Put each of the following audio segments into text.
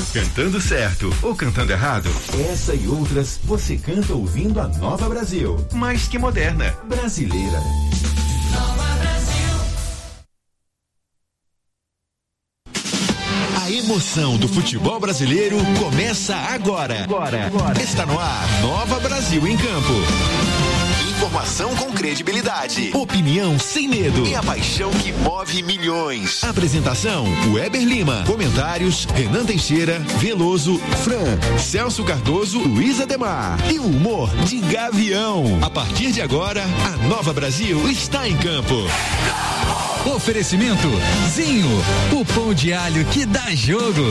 Cantando certo ou cantando errado? Essa e outras você canta ouvindo a Nova Brasil. Mais que moderna. Brasileira. Nova Brasil. A emoção do futebol brasileiro começa agora. Está no ar Nova Brasil em Campo. Informação com credibilidade, opinião sem medo e a paixão que move milhões. Apresentação: Weber Lima. Comentários: Renan Teixeira, Veloso, Fran, Celso Cardoso, Luiz Ademar. E o humor de Gavião. A partir de agora, a Nova Brasil está em campo. Oferecimento: Zinho, o pão de alho que dá jogo.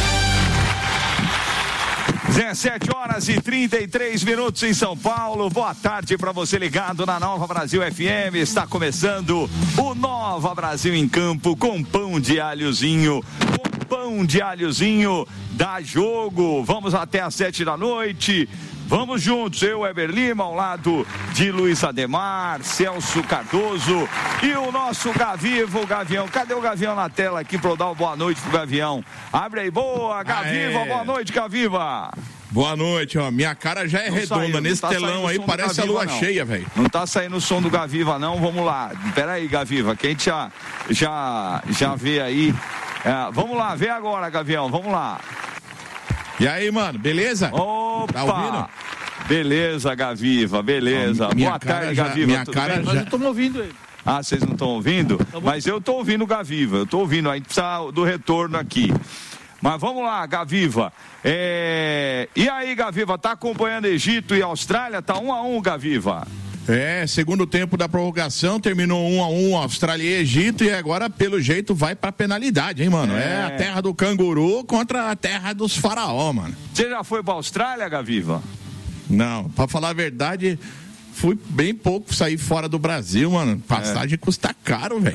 17h33 em São Paulo. Boa tarde para você ligado na Nova Brasil FM. Está começando o Nova Brasil em Campo com pão de alhozinho. Com pão de alhozinho dá jogo. Vamos até às 7 da noite. Vamos juntos, eu, Weber Lima, ao lado de Luiz Ademar, Celso Cardoso e o nosso Gaviva, o Gavião. Cadê o Gavião na tela aqui para eu dar uma boa noite pro Gavião? Abre aí, boa, Gaviva, boa noite, Gaviva. Boa noite, ó. Minha cara já é não redonda saiu, nesse telão aí, parece Gaviva, a lua cheia, velho. Não tá saindo o som do Gaviva, não. Vamos lá. Pera aí, Gaviva, que a gente já vê aí. Vamos lá, vê agora, Gavião, vamos lá. E aí, mano, beleza? Opa! Tá ouvindo? Beleza, Gaviva, beleza. Boa tarde, Gaviva. Minha cara já... Nós não estamos ouvindo ele. Ah, vocês não estão ouvindo? Mas eu tô ouvindo o Gaviva, eu tô ouvindo, a gente precisa do retorno aqui. Mas vamos lá, Gaviva. E aí, Gaviva, tá acompanhando Egito e Austrália? Tá 1-1, Gaviva. Segundo tempo da prorrogação, terminou 1-1 Austrália e Egito, e agora, pelo jeito, vai pra penalidade, hein, mano? É a terra do canguru contra a terra dos faraó, mano. Você já foi pra Austrália, Gaviva? Não, pra falar a verdade, fui bem pouco sair fora do Brasil, mano. Passagem custa caro, velho.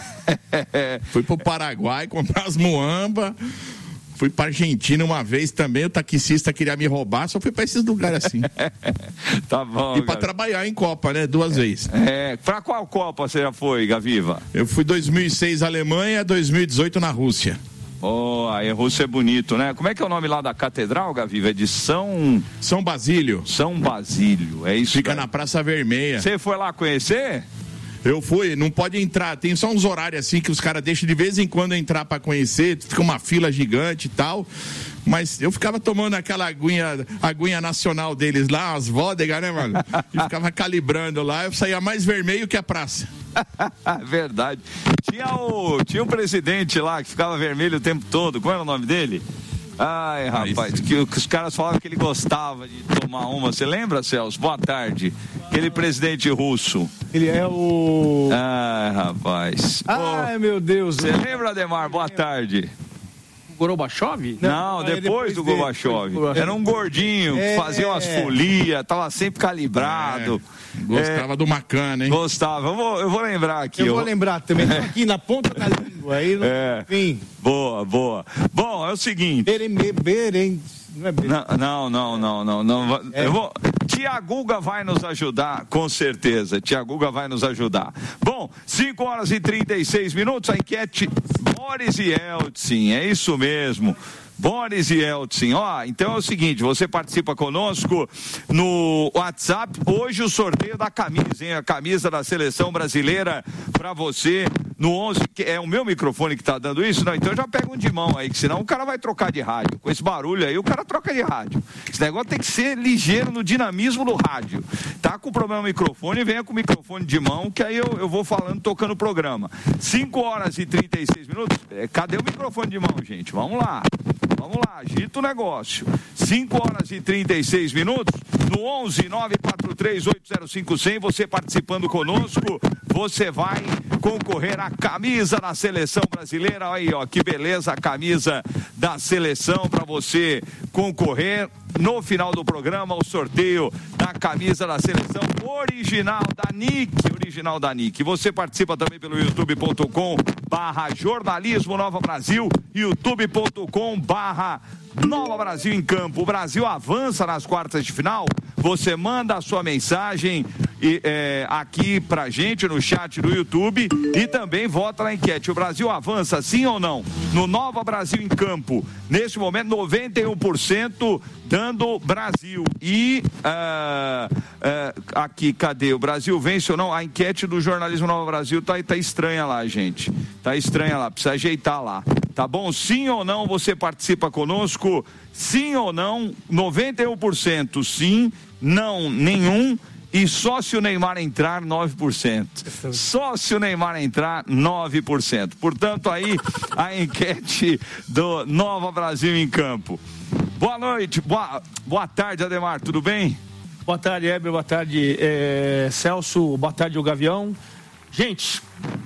Fui pro Paraguai comprar as muamba. Fui pra Argentina uma vez também, o taxista queria me roubar, só fui pra esses lugares assim. Tá bom. E pra trabalhar em Copa, né? 2 vezes. Pra qual Copa você já foi, Gaviva? Eu fui 2006 Alemanha, 2018 na Rússia. Aí a Rússia é bonito, né? Como é que é o nome lá da catedral, Gaviva? É de São Basílio. São Basílio, é isso. Fica na Praça Vermelha. Você foi lá conhecer? Eu fui, não pode entrar, tem só uns horários assim que os caras deixam de vez em quando entrar pra conhecer, fica uma fila gigante e tal, mas eu ficava tomando aquela aguinha nacional deles lá, as vodka, né, mano? E ficava calibrando lá, eu saía mais vermelho que a praça. Verdade. Tinha um presidente lá que ficava vermelho o tempo todo, qual era o nome dele? Ai, rapaz, que os caras falavam que ele gostava de tomar uma. Você lembra, Celso? Boa tarde. Aquele presidente russo. Ele é o... Ai, rapaz. Ai, meu Deus. Você lembra, Ademar? Boa tarde. Gorbachev? Não, depois do Gorbachev. Era um gordinho, fazia umas folias, tava sempre calibrado. Gostava do Macana, hein? Gostava. Eu vou lembrar aqui. Eu vou lembrar também. Aqui na ponta da língua. Aí, enfim. Boa. Bom, é o seguinte. Não. Tiaguga vai nos ajudar, com certeza. Tiaguga vai nos ajudar. Bom, 5h36, a enquete Boris e Yeltsin, é isso mesmo. Boris e Yeltsin, então é o seguinte, você participa conosco no WhatsApp, hoje o sorteio da camisa, hein? A camisa da seleção brasileira pra você, no 11, é o meu microfone que tá dando isso? Não, então já pega um de mão aí, que senão o cara vai trocar de rádio, com esse barulho aí o cara troca de rádio, esse negócio tem que ser ligeiro no dinamismo do rádio, tá com problema no microfone, venha com o microfone de mão, que aí eu vou falando, tocando o programa. 5h36, cadê o microfone de mão, gente? Vamos lá, agita o negócio. 5h36, no 11 943 805 100, você participando conosco, você vai concorrer à camisa da seleção brasileira. Aí, que beleza, a camisa da seleção para você concorrer. No final do programa, o sorteio da camisa da seleção original da Nick. Você participa também pelo youtube.com/jornalismo Nova Brasil, youtube.com/Nova Brasil em Campo. O Brasil avança nas quartas de final. Você manda a sua mensagem aqui pra gente no chat do YouTube e também vota na enquete. O Brasil avança, sim ou não? No Nova Brasil em Campo, neste momento 91% dando Brasil. E aqui, cadê? O Brasil vence ou não? A enquete do jornalismo Nova Brasil tá estranha lá, gente. Tá estranha lá, precisa ajeitar lá. Tá bom? Sim ou não, você participa conosco? Sim ou não? 91% sim, não, nenhum. E só se o Neymar entrar, 9%. Só se o Neymar entrar, 9%. Portanto, aí a enquete do Nova Brasil em Campo. Boa noite, boa tarde, Ademar, tudo bem? Boa tarde, Heber, boa tarde, Celso, boa tarde, o Gavião. Gente,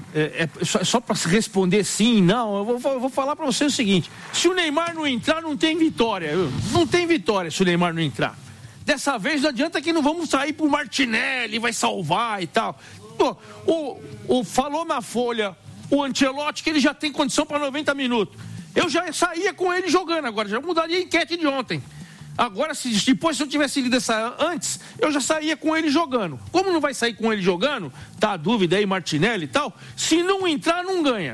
só para responder sim, não, eu vou falar para você o seguinte: se o Neymar não entrar, não tem vitória. Não tem vitória se o Neymar não entrar. Dessa vez não adianta que não vamos sair pro Martinelli, vai salvar e tal. Pô, falou na Folha o Ancelotti que ele já tem condição para 90 minutos. Eu já saía com ele jogando agora, já mudaria a enquete de ontem. Agora, depois se eu tivesse lido essa antes, eu já saía com ele jogando. Como não vai sair com ele jogando, tá a dúvida aí, Martinelli e tal, se não entrar, não ganha.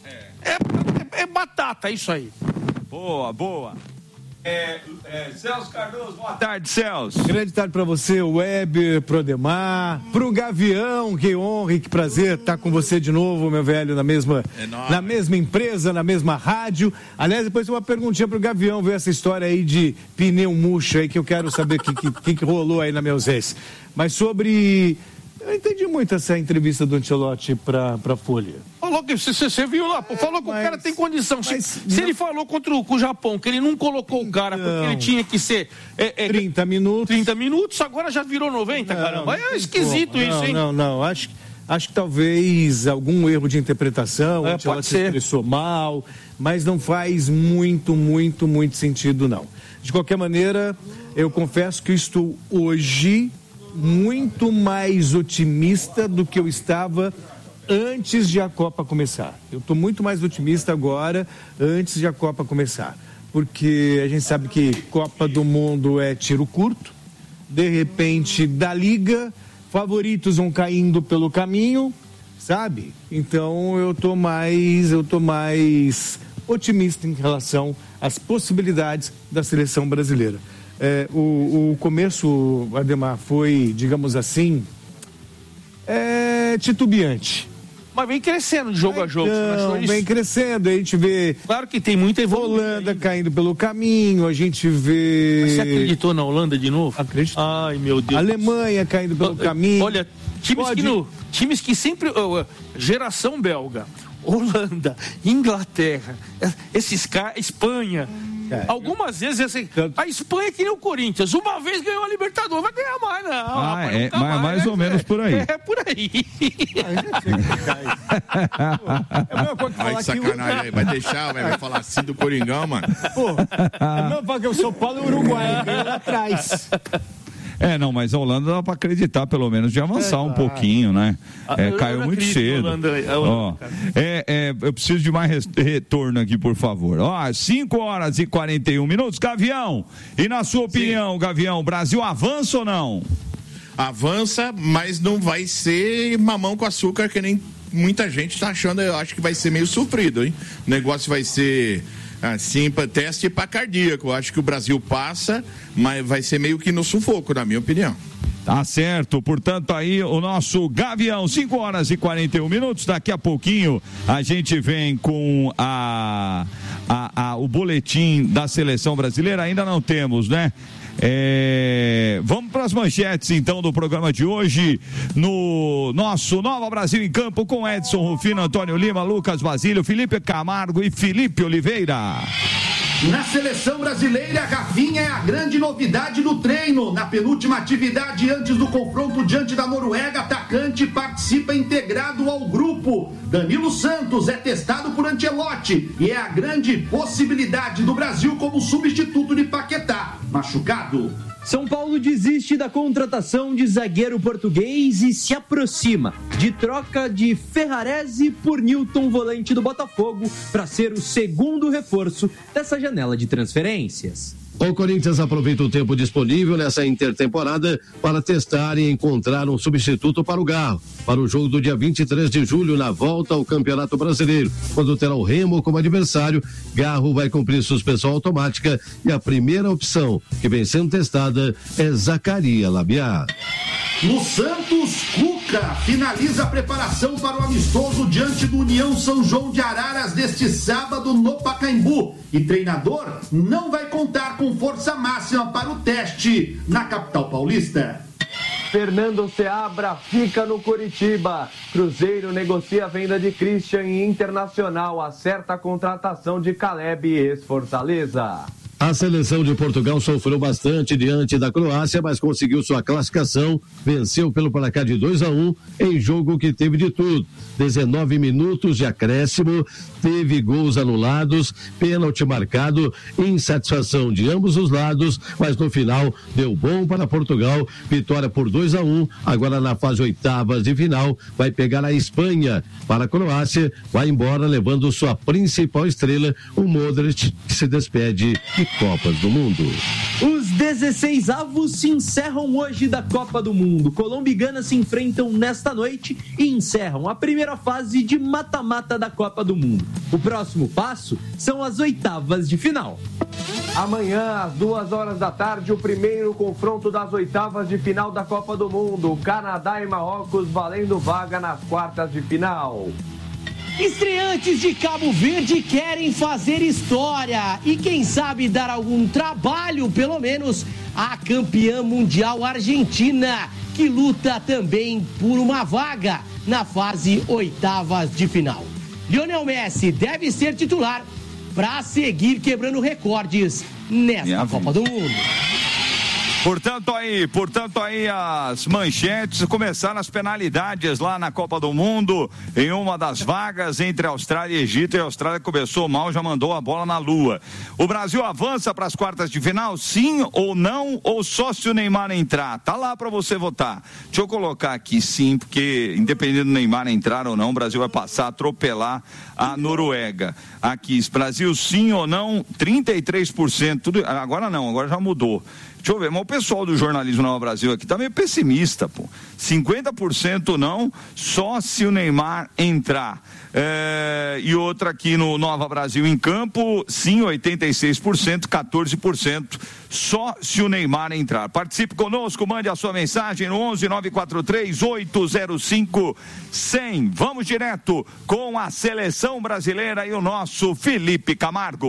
É batata, isso aí. Boa. Celso Cardoso, boa tarde, Celso. Grande tarde para você, Weber, pro Ademar, pro Gavião, que honra e que prazer estar com você de novo, meu velho, na mesma empresa, na mesma rádio. Aliás, depois uma perguntinha pro Gavião, ver essa história aí de pneu murcho aí, que eu quero saber o que rolou aí na minha ausência. Mas sobre... Eu entendi muito essa entrevista do Ancelotti pra Folha. Falou que você viu lá, falou que o cara tem condição. Se ele falou contra o Japão, que ele não colocou o cara porque ele tinha que ser 30 minutos. 30 minutos, agora já virou 90, caramba. É esquisito isso, hein? Não. Acho que talvez algum erro de interpretação, o Ancelotti se expressou mal, mas não faz muito sentido, não. De qualquer maneira, eu confesso que eu estou hoje muito mais otimista do que eu estava antes de a Copa começar. Eu estou muito mais otimista agora, antes de a Copa começar. Porque a gente sabe que Copa do Mundo é tiro curto, de repente da Liga, favoritos vão caindo pelo caminho, sabe? Então eu tô mais otimista em relação às possibilidades da seleção brasileira. O começo, Ademar, foi, digamos assim, titubeante. Mas vem crescendo de jogo a jogo. Vem crescendo, a gente vê... Claro que tem muita evolução. Holanda caindo pelo caminho, a gente vê... Mas você acreditou na Holanda de novo? Acredito. Ai, meu Deus. Alemanha caindo pelo caminho. Olha, times que sempre... geração belga, Holanda, Inglaterra, esses caras, Espanha... Algumas vezes assim, a Espanha que nem o Corinthians, uma vez ganhou a Libertadores, vai ganhar mais, não. Mais ou menos por aí. É por aí. Vai de sacanagem aí, vai deixar, vai falar assim do Coringão, mano. É mesmo falar que o São Paulo e o Uruguai ganhou lá atrás. Mas a Holanda dá para acreditar, pelo menos, de avançar um pouquinho, né? Caiu muito cedo. Eu preciso de mais retorno aqui, por favor. 5h41. Gavião, e na sua opinião, Gavião, o Brasil avança ou não? Avança, mas não vai ser mamão com açúcar, que nem muita gente tá achando. Eu acho que vai ser meio sofrido, hein? O negócio vai ser... assim, teste para cardíaco. Eu acho que o Brasil passa, mas vai ser meio que no sufoco, na minha opinião. Tá certo, portanto aí o nosso Gavião, 5h41. Daqui a pouquinho a gente vem com o boletim da seleção brasileira. Ainda não temos, né? Vamos para as manchetes então do programa de hoje no nosso Nova Brasil em Campo com Edson Rufino, Antônio Lima, Lucas Basílio, Felipe Camargo e Felipe Oliveira. Na seleção brasileira, Rafinha é a grande novidade do treino. Na penúltima atividade antes do confronto diante da Noruega, atacante participa integrado ao grupo. Danilo Santos é testado por Ancelotti e é a grande possibilidade do Brasil como substituto de Paquetá, machucado. São Paulo desiste da contratação de zagueiro português e se aproxima de troca de Ferrarese por Nilton, volante do Botafogo, para ser o segundo reforço dessa janela de transferências. O Corinthians aproveita o tempo disponível nessa intertemporada para testar e encontrar um substituto para o Garro, para o jogo do dia 23 de julho na volta ao Campeonato Brasileiro, quando terá o Remo como adversário. Garro vai cumprir suspensão automática e a primeira opção que vem sendo testada é Zacarias Labiá. No Santos, Cuca finaliza a preparação para o amistoso diante do União São João de Araras deste sábado no Pacaembu. E treinador não vai contar com força máxima para o teste na capital paulista. Fernando Seabra fica no Coritiba. Cruzeiro negocia a venda de Christian e Internacional acerta a contratação de Caleb e ex-Fortaleza. A seleção de Portugal sofreu bastante diante da Croácia, mas conseguiu sua classificação, venceu pelo placar de 2-1 em jogo que teve de tudo. 19 minutos de acréscimo, teve gols anulados, pênalti marcado, insatisfação de ambos os lados, mas no final deu bom para Portugal, vitória por 2-1. Agora na fase oitavas de final vai pegar a Espanha. Para a Croácia, vai embora levando sua principal estrela, o Modric, que se despede de Copas do Mundo. Os 16avos se encerram hoje da Copa do Mundo. Colômbia e Gana se enfrentam nesta noite e encerram a primeira fase de mata-mata da Copa do Mundo. O próximo passo são as oitavas de final. Amanhã, às 2h da tarde, o primeiro confronto das oitavas de final da Copa do Mundo. Canadá e Marrocos valendo vaga nas quartas de final. Estreantes de Cabo Verde querem fazer história e quem sabe dar algum trabalho, pelo menos, à campeã mundial Argentina, que luta também por uma vaga na fase oitavas de final. Lionel Messi deve ser titular para seguir quebrando recordes nesta Copa do Mundo. Portanto aí as manchetes, começaram as penalidades lá na Copa do Mundo, em uma das vagas entre Austrália e Egito, e a Austrália começou mal, já mandou a bola na lua. O Brasil avança para as quartas de final, sim ou não, ou só se o Neymar entrar? Tá lá para você votar. Deixa eu colocar aqui sim, porque independente do Neymar entrar ou não, o Brasil vai passar a atropelar a Noruega. Aqui, Brasil sim ou não, 33%, tudo, agora não, agora já mudou. Deixa eu ver, mas o pessoal do Jornalismo Nova Brasil aqui tá meio pessimista, pô. 50% não, só se o Neymar entrar. E outra aqui no Nova Brasil em Campo, sim, 86%, 14%, só se o Neymar entrar. Participe conosco, mande a sua mensagem no 11-943-805-100. Vamos direto com a seleção brasileira e o nosso Felipe Camargo.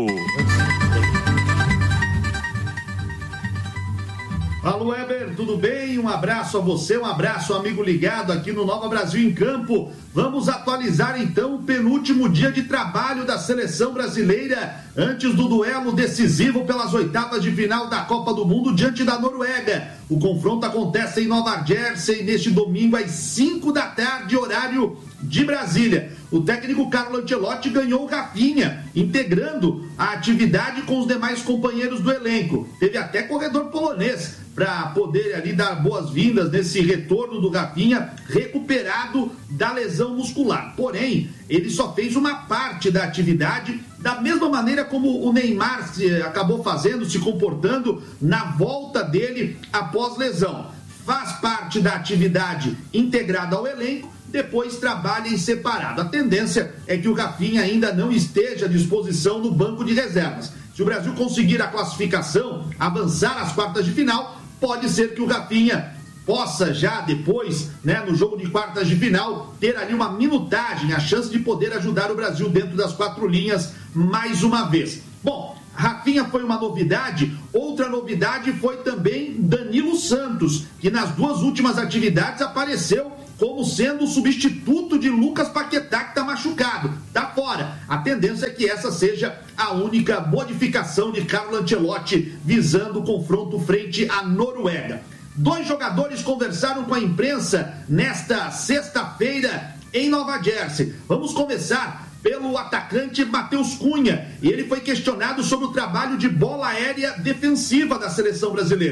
Alô, Weber, tudo bem? Um abraço a você, um abraço, amigo ligado aqui no Nova Brasil em Campo. Vamos atualizar então o penúltimo dia de trabalho da seleção brasileira antes do duelo decisivo pelas oitavas de final da Copa do Mundo diante da Noruega. O confronto acontece em Nova Jersey neste domingo às 5 da tarde, horário de Brasília. O técnico Carlo Ancelotti ganhou o Rafinha, integrando a atividade com os demais companheiros do elenco. Teve até corredor polonês para poder ali dar boas-vindas nesse retorno do Rafinha, recuperado da lesão muscular. Porém, ele só fez uma parte da atividade, da mesma maneira como o Neymar acabou fazendo, se comportando na volta dele após lesão. Faz parte da atividade integrada ao elenco, depois trabalha em separado. A tendência é que o Rafinha ainda não esteja à disposição no banco de reservas. Se o Brasil conseguir a classificação, avançar às quartas de final, pode ser que o Rafinha possa já depois, no jogo de quartas de final, ter ali uma minutagem, a chance de poder ajudar o Brasil dentro das quatro linhas mais uma vez. Bom, Rafinha foi uma novidade, outra novidade foi também Danilo Santos, que nas duas últimas atividades apareceu como sendo o substituto de Lucas Paquetá, que está machucado, está fora. A tendência é que essa seja a única modificação de Carlo Ancelotti visando o confronto frente à Noruega. 2 jogadores conversaram com a imprensa nesta sexta-feira em Nova Jersey. Vamos começar pelo atacante Matheus Cunha, e ele foi questionado sobre o trabalho de bola aérea defensiva da seleção brasileira.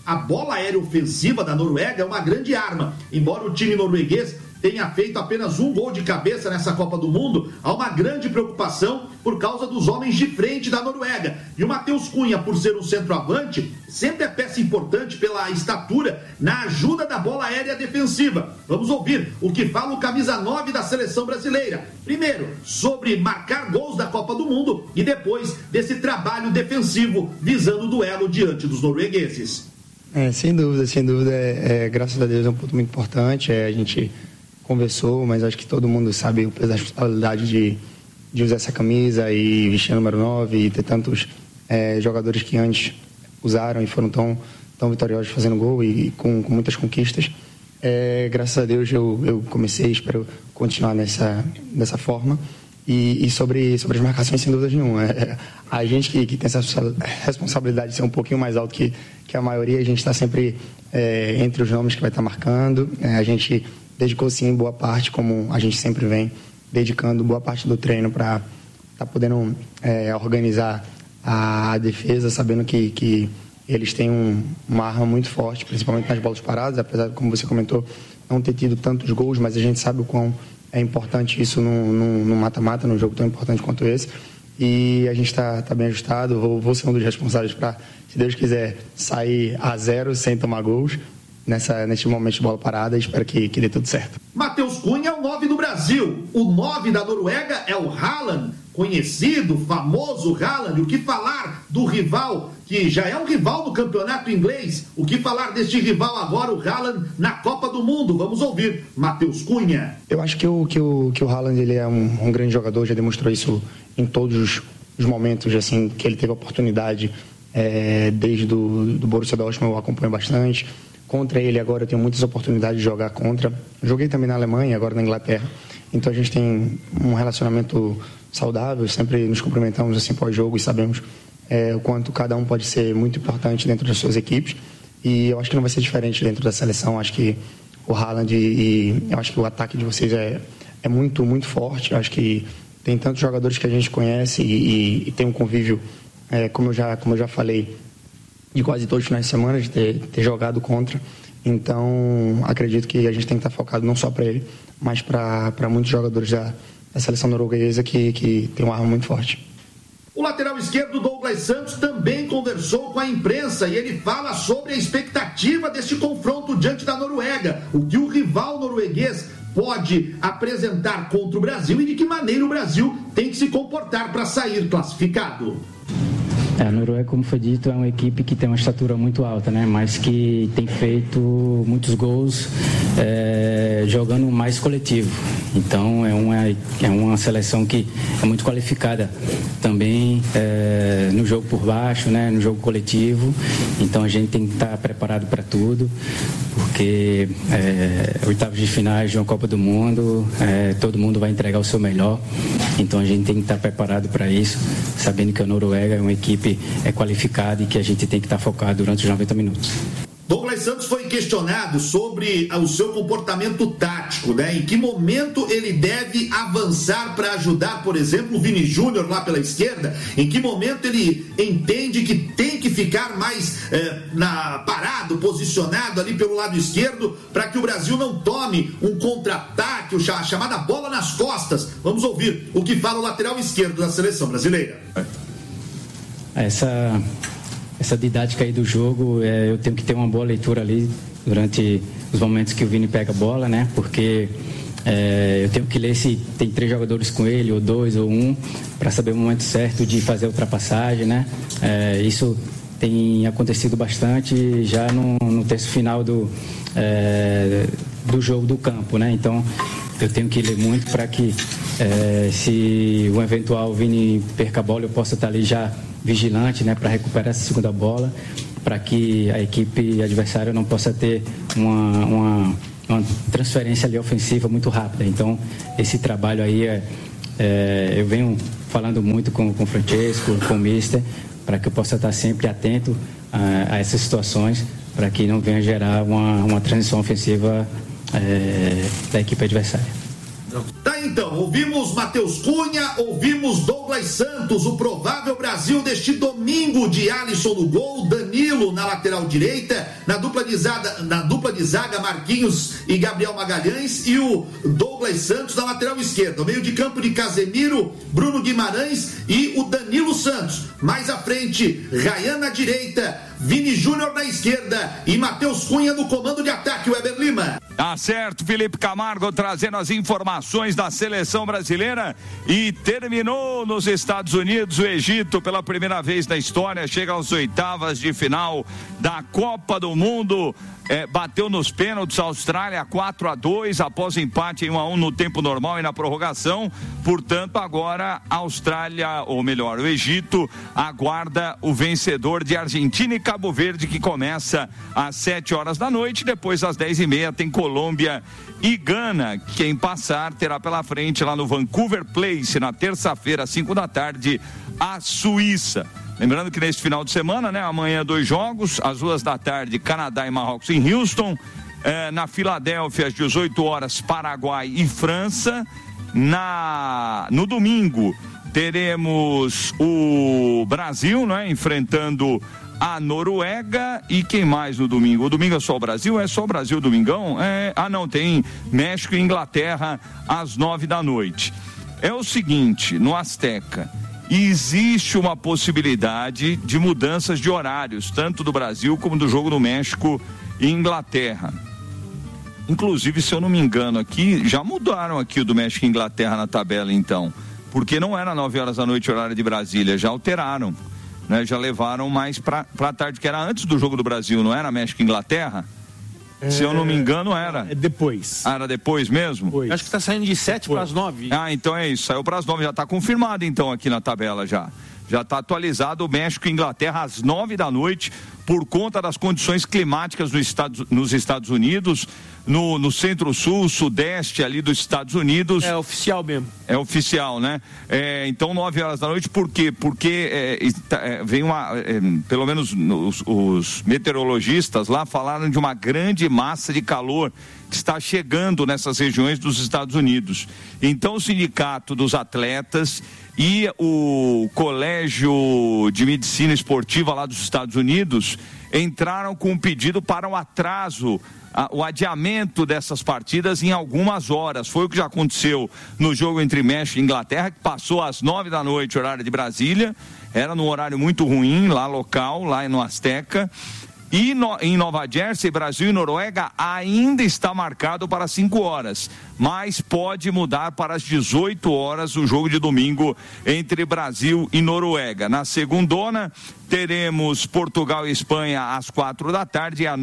A bola aérea ofensiva da Noruega é uma grande arma. Embora o time norueguês tenha feito apenas um gol de cabeça nessa Copa do Mundo, há uma grande preocupação por causa dos homens de frente da Noruega. E o Matheus Cunha, por ser um centroavante, sempre é peça importante pela estatura na ajuda da bola aérea defensiva. Vamos ouvir o que fala o camisa 9 da seleção brasileira. Primeiro, sobre marcar gols da Copa do Mundo e depois desse trabalho defensivo visando o duelo diante dos noruegueses. Sem dúvida, graças a Deus é um ponto muito importante. A gente conversou, mas acho que todo mundo sabe o peso da responsabilidade de usar essa camisa e vestir a número 9 e ter tantos jogadores que antes usaram e foram tão vitoriosos fazendo gol e com muitas conquistas. Graças a Deus eu comecei e espero continuar dessa forma. E sobre as marcações, sem dúvida nenhuma. A gente que tem essa responsabilidade de ser um pouquinho mais alto que a maioria, a gente está sempre entre os nomes que vai estar marcando. A gente dedicou sim boa parte, como a gente sempre vem dedicando boa parte do treino para estar podendo organizar a defesa, sabendo que eles têm uma arma muito forte, principalmente nas bolas paradas, apesar de, como você comentou, não ter tido tantos gols, mas a gente sabe o quão é importante isso no mata-mata, num jogo tão importante quanto esse. E a gente está bem ajustado. Vou ser um dos responsáveis para, se Deus quiser, sair a 0 sem tomar gols neste momento de bola parada. Espero que dê tudo certo. Matheus Cunha é o 9 do Brasil. O 9 da Noruega é o Haaland, conhecido, famoso Haaland. O que falar do rival, que já é um rival do campeonato inglês? O que falar deste rival agora, o Haaland, na Copa do Mundo? Vamos ouvir Matheus Cunha. Eu acho que o Haaland, ele é um grande jogador, já demonstrou isso em todos os momentos assim, que ele teve a oportunidade, desde do Borussia Dortmund, eu acompanho bastante. Contra ele agora eu tenho muitas oportunidades de jogar contra. Joguei também na Alemanha, agora na Inglaterra. Então a gente tem um relacionamento saudável, sempre nos cumprimentamos assim pós-jogo e sabemos o quanto cada um pode ser muito importante dentro das suas equipes. E eu acho que não vai ser diferente dentro da seleção. Acho que o Haaland eu acho que o ataque de vocês é muito, muito forte. Eu acho que tem tantos jogadores que a gente conhece e tem um convívio, como eu já falei, de quase todos os finais de semana, de ter jogado contra. Então, acredito que a gente tem que estar focado não só para ele, mas para muitos jogadores da seleção norueguesa que tem uma arma muito forte. O lateral esquerdo, Douglas Santos, também conversou com a imprensa e ele fala sobre a expectativa deste confronto diante da Noruega. O que o rival norueguês pode apresentar contra o Brasil e de que maneira o Brasil tem que se comportar para sair classificado. A Noruega, como foi dito, é uma equipe que tem uma estatura muito alta, né? Mas que tem feito muitos gols jogando mais coletivo. Então é uma seleção que é muito qualificada também no jogo por baixo, né? No jogo coletivo. Então a gente tem que estar preparado para tudo, porque oitavos de finais de uma Copa do Mundo, todo mundo vai entregar o seu melhor. Então a gente tem que estar preparado para isso, sabendo que a Noruega é uma equipe qualificada e que a gente tem que estar focado durante os 90 minutos. Douglas Santos foi questionado sobre o seu comportamento tático, né? Em que momento ele deve avançar para ajudar, por exemplo, o Vini Júnior lá pela esquerda? Em que momento ele entende que tem que ficar mais parado, posicionado ali pelo lado esquerdo, para que o Brasil não tome um contra-ataque, a chamada bola nas costas? Vamos ouvir o que fala o lateral esquerdo da seleção brasileira. Essa didática aí do jogo, eu tenho que ter uma boa leitura ali durante os momentos que o Vini pega a bola, né? Porque eu tenho que ler se tem 3 jogadores com ele, ou 2, ou 1, para saber o momento certo de fazer a ultrapassagem, né? Isso tem acontecido bastante já no terço final do jogo do campo, né? Então eu tenho que ler muito para que se o eventual Vini perca a bola, eu possa estar ali já vigilante, né, para recuperar essa segunda bola, para que a equipe adversária não possa ter uma transferência ali ofensiva muito rápida. Então, esse trabalho aí eu venho falando muito com o Francesco, com o Mister, para que eu possa estar sempre atento a essas situações, para que não venha gerar uma transição ofensiva da equipe adversária. Tá aí aí então, ouvimos Matheus Cunha, ouvimos Douglas Santos, o provável Brasil deste domingo de Alisson no gol, Danilo na lateral direita, na dupla de zaga Marquinhos e Gabriel Magalhães e o Douglas Santos na lateral esquerda, o meio de campo de Casemiro, Bruno Guimarães e o Danilo Santos, mais à frente, Ryan na direita, Vini Júnior na esquerda e Matheus Cunha no comando de ataque, Weber Lima. Tá certo, Felipe Camargo trazendo as informações da seleção brasileira e terminou nos Estados Unidos. O Egito, pela primeira vez na história, chega às oitavas de final da Copa do Mundo. Bateu nos pênaltis a Austrália 4-2 após empate em 1-1 no tempo normal e na prorrogação. Portanto, agora a Austrália, ou melhor, o Egito aguarda o vencedor de Argentina e Cabo Verde, que começa às 7 horas da noite. Depois às 10h30 tem Colômbia e Gana. Quem passar terá pela frente lá no Vancouver Place na terça-feira às 5 da tarde a Suíça. Lembrando que neste final de semana, né? Amanhã 2 jogos, às 2 da tarde, Canadá e Marrocos em Houston. Na Filadélfia, às 18 horas, Paraguai e França. No domingo, teremos o Brasil, né? Enfrentando a Noruega. E quem mais no domingo? O domingo é só o Brasil? É só o Brasil, domingão? Não, tem México e Inglaterra às 9 da noite. É o seguinte, no Azteca, existe uma possibilidade de mudanças de horários, tanto do Brasil como do jogo do México e Inglaterra. Inclusive, se eu não me engano aqui, já mudaram aqui o do México e Inglaterra na tabela, então. Porque não era 9 horas da noite, horário de Brasília, já alteraram, né? Já levaram mais pra tarde, que era antes do jogo do Brasil, não era México e Inglaterra? Se eu não me engano, era. É depois. Era depois mesmo? Depois. Acho que está saindo de 7 para as 9. Então é isso. Saiu para as 9. Já está confirmado, então, aqui na tabela já. Já está atualizado o México e Inglaterra às 9 da noite, por conta das condições climáticas nos Estados Unidos, no centro-sul, sudeste ali dos Estados Unidos. É oficial mesmo. É oficial, né? Então, 9 horas da noite, por quê? Porque vem pelo menos os meteorologistas lá falaram de uma grande massa de calor que está chegando nessas regiões dos Estados Unidos. Então, o sindicato dos atletas e o Colégio de Medicina Esportiva lá dos Estados Unidos entraram com um pedido para um atraso, o adiamento dessas partidas em algumas horas. Foi o que já aconteceu no jogo entre México e Inglaterra, que passou às 9 da noite, horário de Brasília. Era num horário muito ruim, lá local, lá no Azteca. E em Nova Jersey, Brasil e Noruega ainda está marcado para 5 horas, mas pode mudar para as 18 horas o jogo de domingo entre Brasil e Noruega. Na segundona, teremos Portugal e Espanha às 4 da tarde e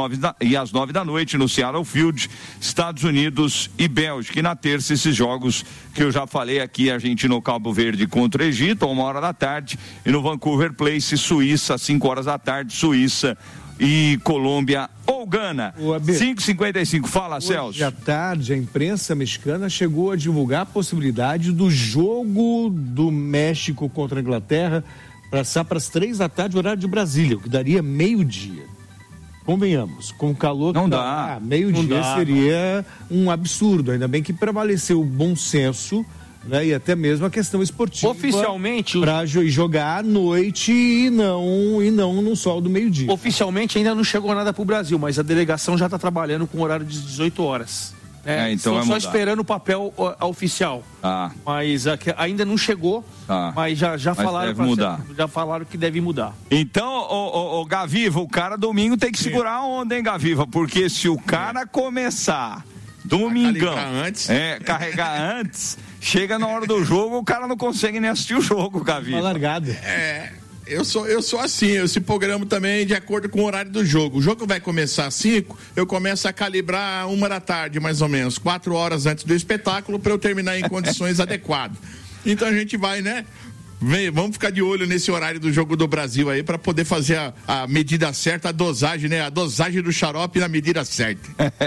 às 9 da noite no Seattle Field, Estados Unidos e Bélgica. E na terça, esses jogos que eu já falei aqui, Argentina ou Cabo Verde contra o Egito, às 1 da tarde, e no Vancouver Place, Suíça, às 5 horas da tarde, Suíça e Colômbia ou Gana. 5h55, fala, Celso. Hoje à tarde, a imprensa mexicana chegou a divulgar a possibilidade do jogo do México contra a Inglaterra passar para as 3 da tarde, horário de Brasília, o que daria meio-dia. Convenhamos, com o calor não dá. Meio-dia seria um absurdo, ainda bem que prevaleceu o bom senso, né, e até mesmo a questão esportiva. Oficialmente, para jogar à noite e não no sol do meio-dia. Oficialmente ainda não chegou nada para o Brasil, mas a delegação já está trabalhando com horário de 18 horas. Então estão só esperando o papel oficial. Mas ainda não chegou, mas já falaram deve mudar. Já falaram que deve mudar. Então, o Gaviva, o cara domingo tem que segurar a onda, hein, Gaviva? Porque se o cara começar domingão, carregar antes, chega na hora do jogo, o cara não consegue nem assistir o jogo, Gaviva. Uma largada. Eu sou assim, eu se programo também de acordo com o horário do jogo. O jogo vai começar às 5, eu começo a calibrar 1 da tarde, mais ou menos, 4 horas antes do espetáculo, para eu terminar em condições adequadas. Então a gente vai, né? Vamos ficar de olho nesse horário do jogo do Brasil aí, para poder fazer a medida certa, a dosagem, né? A dosagem do xarope na medida certa.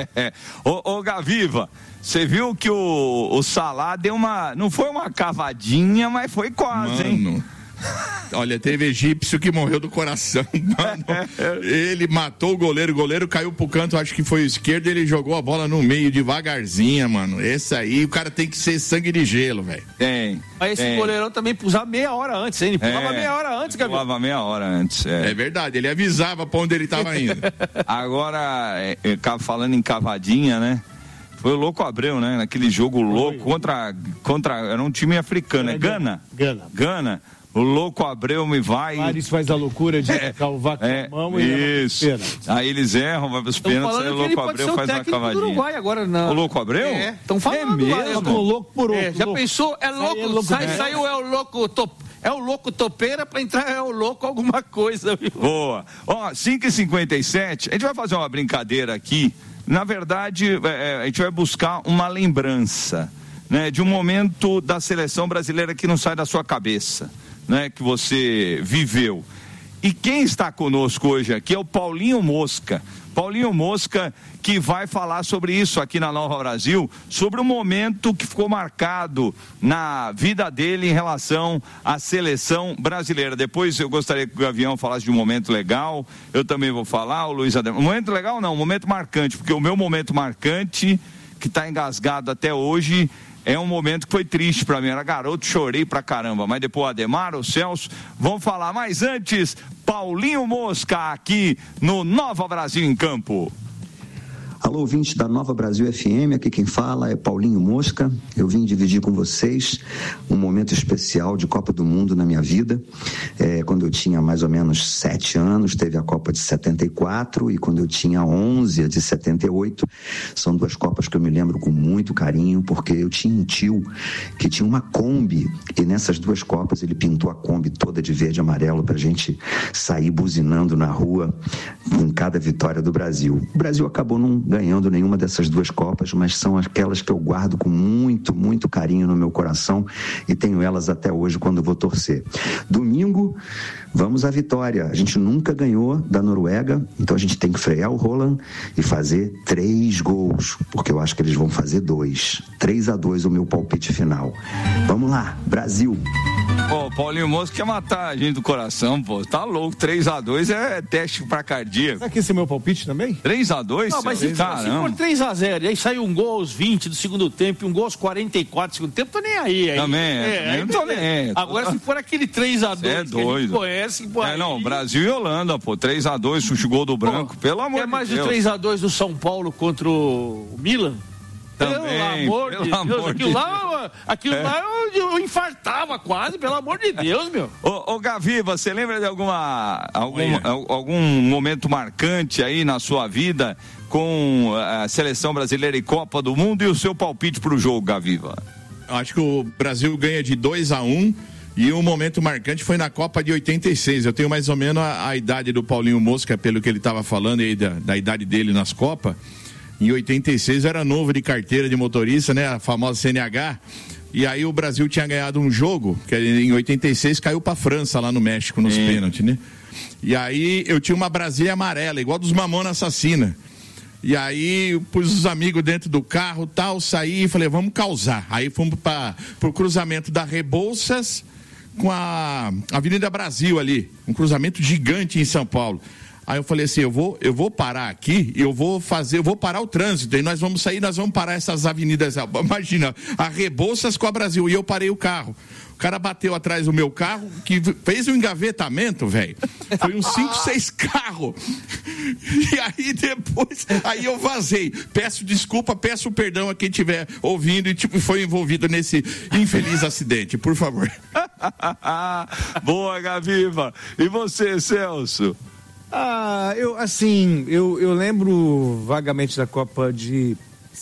Ô Gaviva, você viu que o Salah deu não foi uma cavadinha, mas foi quase, hein? Olha, teve egípcio que morreu do coração, mano. Ele matou o goleiro caiu pro canto, acho que foi o esquerdo, ele jogou a bola no meio devagarzinho, mano. Esse aí, o cara tem que ser sangue de gelo, velho. Mas esse goleirão também pulava meia hora antes, hein? Ele pulava meia hora antes, Gabriel. Pulava meia hora antes, É verdade, ele avisava pra onde ele tava indo. Agora, falando em cavadinha, né? Foi o Louco Abreu, né? Naquele jogo louco contra era um time africano, é Gana. O Louco Abreu me vai. Ares faz a loucura de calvar com a mão e isso. Aí eles erram, vai pros pênaltis, aí o Louco Abreu faz uma cavadinha. Uruguai agora O Louco Abreu? Estão falando mesmo. Louco por outro. Já pensou? Saiu o louco topeira pra entrar é o louco alguma coisa, viu? Boa. Ó, 5h57, a gente vai fazer uma brincadeira aqui. Na verdade, a gente vai buscar uma lembrança, né, de um momento da seleção brasileira que não sai da sua cabeça, né, que você viveu. E quem está conosco hoje aqui é o Paulinho Mosca. Paulinho Mosca, que vai falar sobre isso aqui na Nova Brasil, sobre o momento que ficou marcado na vida dele em relação à seleção brasileira. Depois eu gostaria que o Gavião falasse de um momento legal, eu também vou falar, o Luiz Ademar. Momento legal não, momento marcante, porque o meu momento marcante, que está engasgado até hoje, é um momento que foi triste pra mim, era garoto, chorei pra caramba, mas depois o Ademar, o Celso, vão falar. Mas antes, Paulinho Mosca aqui no Nova Brasil em Campo. Alô, ouvinte da Nova Brasil FM, aqui quem fala é Paulinho Mosca. Eu vim dividir com vocês um momento especial de Copa do Mundo na minha vida. Quando eu tinha mais ou menos 7 anos, teve a Copa de 74, e quando eu tinha 11, a de 78. São 2 Copas que eu me lembro com muito carinho, porque eu tinha um tio que tinha uma Kombi, e nessas 2 Copas ele pintou a Kombi toda de verde e amarelo pra gente sair buzinando na rua em cada vitória do Brasil. O Brasil acabou não ganhando nenhuma dessas 2 Copas, mas são aquelas que eu guardo com muito, muito carinho no meu coração, e tenho elas até hoje quando vou torcer. Domingo, vamos à vitória. A gente nunca ganhou da Noruega, então a gente tem que frear o Haaland e fazer 3 gols, porque eu acho que eles vão fazer 2. 3-2 o meu palpite final. Vamos lá, Brasil! Pô, Paulinho Mosca quer matar a gente do coração, pô. Tá louco, 3-2 é teste pra cardíaco. Será que esse é meu palpite também? 3-2? Não, mas se for 3-0, aí saiu um gol aos 20 do segundo tempo e um gol aos 44 do segundo tempo, tô nem aí. Também, não tô nem aí. Agora, se for aquele 3-2 que a gente conhece... Pô, não, Brasil e Holanda, pô, 3-2, chute gol do branco, pelo amor de Deus. É mais o 3-2 do São Paulo contra o Milan? Também, pelo amor de Deus, aquilo lá eu infartava quase, pelo amor de Deus, meu. Ô Gavi, você lembra de algum momento marcante aí na sua vida com a seleção brasileira e Copa do Mundo, e o seu palpite pro jogo, Gaviva? Acho que o Brasil ganha de 2-1. E um momento marcante foi na Copa de 86. Eu tenho mais ou menos a idade do Paulinho Mosca, pelo que ele estava falando aí da idade dele nas Copas. Em 86 eu era novo de carteira de motorista, né? A famosa CNH. E aí o Brasil tinha ganhado um jogo, que em 86 caiu pra França, lá no México, nos pênaltis, né? E aí eu tinha uma Brasília amarela, igual dos Mamonas Assassina. E aí eu pus os amigos dentro do carro, tal, saí e falei, vamos causar. Aí fomos pro cruzamento da Rebouças com a Avenida Brasil ali, um cruzamento gigante em São Paulo. Aí eu falei assim, eu vou parar aqui, eu vou parar o trânsito, e nós vamos sair, nós vamos parar essas avenidas, imagina, a Rebouças com a Brasil, e eu parei o carro. O cara bateu atrás do meu carro, que fez um engavetamento, velho. Foi uns 5, 6 carros. E aí depois, aí eu vazei. Peço desculpa, peço perdão a quem estiver ouvindo e foi envolvido nesse infeliz acidente, por favor. Boa, Gaviva. E você, Celso? Eu lembro vagamente da Copa de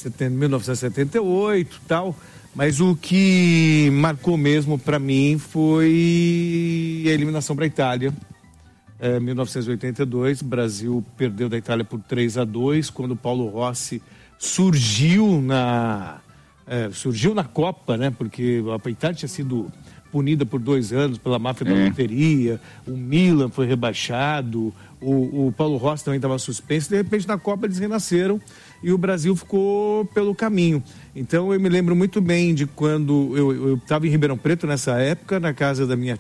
1978 e tal, mas o que marcou mesmo para mim foi a eliminação para a Itália. 1982, o Brasil perdeu da Itália por 3-2, quando o Paulo Rossi surgiu na Copa, né? Porque a Itália tinha sido punida por 2 anos pela máfia da loteria, o Milan foi rebaixado, o Paulo Rossi também estava suspenso, de repente na Copa eles renasceram e o Brasil ficou pelo caminho. Então eu me lembro muito bem de quando eu estava em Ribeirão Preto nessa época, na casa da minha